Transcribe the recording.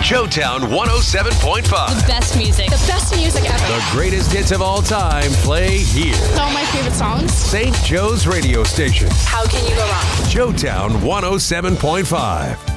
Showtown 107.5. The best music. The best music ever. The greatest hits of all time play here. All my favorite songs. St. Joe's radio station. How can you go wrong? Showtown 107.5.